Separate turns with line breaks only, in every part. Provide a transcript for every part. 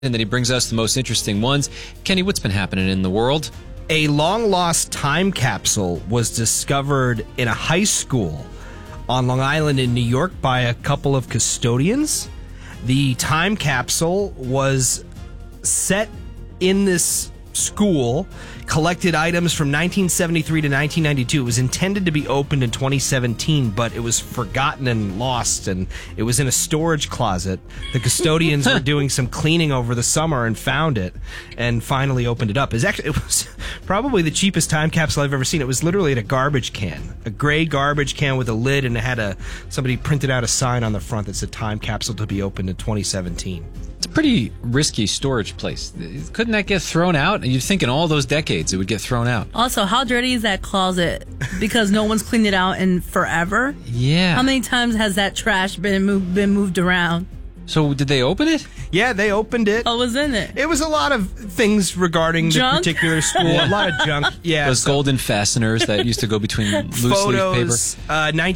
And then he brings us the most interesting ones. Kenny, what's been happening in the world?
A long-lost time capsule was discovered in a high school on Long Island in New York by a couple of custodians. The time capsule was set in this school, collected items from 1973 to 1992. It was intended to be opened in 2017, but it was forgotten and lost, and it was in a storage closet. The custodians were doing some cleaning over the summer and found it, and finally opened it up. It was probably the cheapest time capsule I've ever seen. It was literally in a garbage can, a gray garbage can with a lid, and it had somebody printed out a sign on the front that said time capsule to be opened in 2017.
It's a pretty risky storage place. Couldn't that get thrown out? You'd think in all those decades it would get thrown out.
Also, how dirty is that closet? Because no one's cleaned it out in forever.
Yeah.
How many times has that trash been moved around?
So did they open it?
Yeah, they opened it.
What was in it?
It was a lot of things regarding
Junk?
the particular school. A lot of junk. Yeah.
Those golden fasteners that used to go between loose leaf
photos,
paper.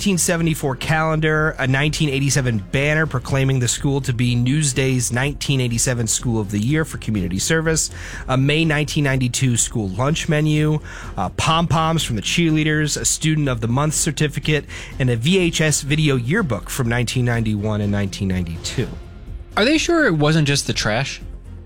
1974 calendar, a 1987 banner proclaiming the school to be Newsday's 1987 School of the Year for community service, a May 1992 school lunch menu, pom-poms from the cheerleaders, a Student of the Month certificate, and a VHS video yearbook from 1991 and 1992.
Are they sure it wasn't just the trash?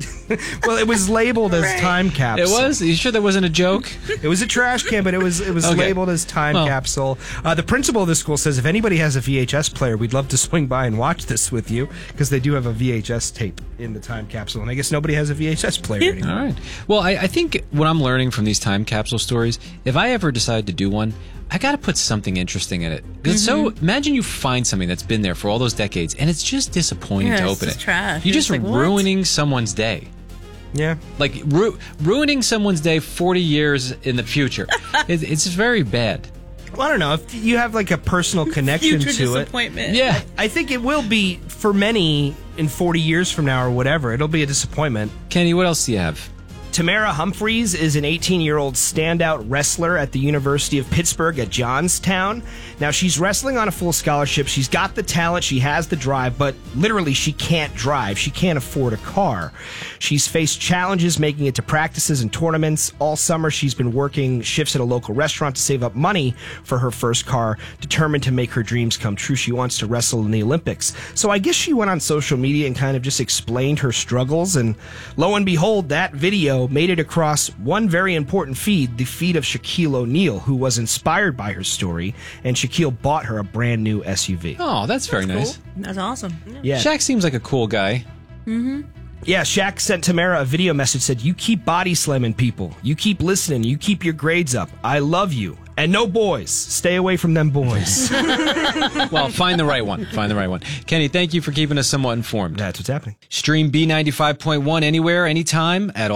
Well, it was labeled as time capsule.
It was? Are you sure that wasn't a joke?
It was a trash can, but it was
Okay.
labeled as time capsule. The principal of the school says if anybody has a VHS player, we'd love to swing by and watch this with you, because they do have a VHS tape in the time capsule, and I guess nobody has a VHS player anymore.
All right. Well, I think what I'm learning from these time capsule stories, if I ever decide to do one, I got to put something interesting in it. Because so imagine you find something that's been there for all those decades, and it's just disappointing to open
it's
it.
trash.
You're just
It's like, what?
ruining someone's day.
Yeah.
Like ruining someone's day 40 years in the future. It's very bad.
Well, I don't know. If you have like a personal connection
Future
to it,
disappointment.
Yeah.
I think it will be, for many, in 40 years from now or whatever, it'll be a disappointment.
Kenny, what else do you have?
Tamara Humphreys is an 18-year-old standout wrestler at the University of Pittsburgh at Johnstown. Now, she's wrestling on a full scholarship. She's got the talent. She has the drive, but literally she can't drive. She can't afford a car. She's faced challenges making it to practices and tournaments. All summer, she's been working shifts at a local restaurant to save up money for her first car, determined to make her dreams come true. She wants to wrestle in the Olympics. So I guess she went on social media and kind of just explained her struggles, and lo and behold, that video made it across one very important feed, the feed of Shaquille O'Neal, who was inspired by her story, and Shaquille bought her a brand new SUV.
Oh, that's very nice.
Cool. That's awesome.
Yeah.
Shaq seems like a cool guy.
Yeah, Shaq sent Tamara a video message, said, "You keep body slamming people. You keep listening. You keep your grades up. I love you. And no boys. Stay away from them boys."
Well, find the right one. Find the right one. Kenny, thank you for keeping us somewhat informed.
That's what's happening.
Stream B95.1 anywhere, anytime at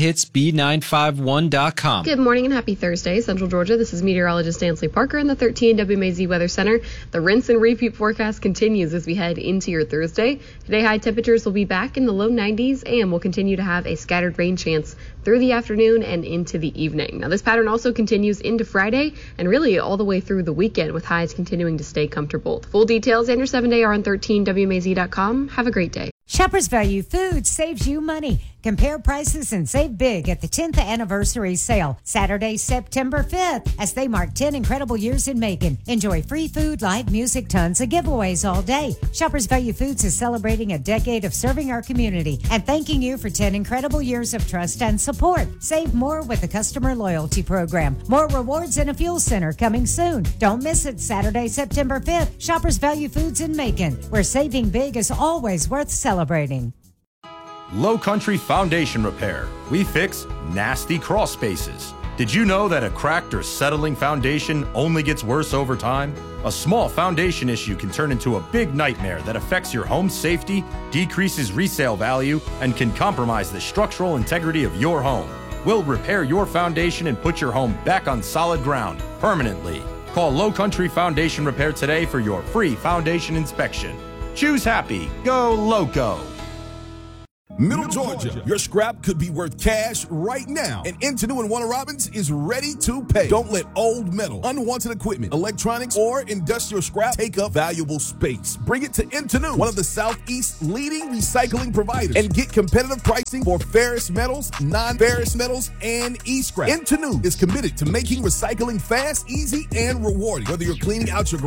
allthehitsb951.com.
Good morning and happy Thursday, Central Georgia. This is meteorologist Ansley Parker in the 13 WMAZ Weather Center. The rinse and repeat forecast continues as we head into your Thursday. Today, high temperatures will be back in the low 90s, and we'll continue to have a scattered rain chance through the afternoon and into the evening. Now, this pattern also continues into Friday and really all the way through the weekend, with highs continuing to stay comfortable. The full details and your 7-day are on 13WMAZ.com. Have a great day.
Shoppers Value Foods saves you money. Compare prices and save big at the 10th anniversary sale, Saturday, September 5th, as they mark 10 incredible years in Macon. Enjoy free food, live music, tons of giveaways all day. Shoppers Value Foods is celebrating a decade of serving our community and thanking you for 10 incredible years of trust and support. Save more with the customer loyalty program. More rewards and a fuel center coming soon. Don't miss it, Saturday, September 5th. Shoppers Value Foods in Macon, where saving big is always worth celebrating.
Low Country Foundation Repair. We fix nasty crawl spaces. Did you know that a cracked or settling foundation only gets worse over time? A small foundation issue can turn into a big nightmare that affects your home's safety, decreases resale value, and can compromise the structural integrity of your home. We'll repair your foundation and put your home back on solid ground permanently. Call Low Country Foundation Repair today for your free foundation inspection. Choose happy. Go Loco.
Middle Georgia, your scrap could be worth cash right now, and Intenu and Warner Robins is ready to pay. Don't let old metal, unwanted equipment, electronics, or industrial scrap take up valuable space. Bring it to Intenu, one of the Southeast's leading recycling providers, and get competitive pricing for ferrous metals, non-ferrous metals, and e-scrap. Intenu is committed to making recycling fast, easy, and rewarding. Whether you're cleaning out your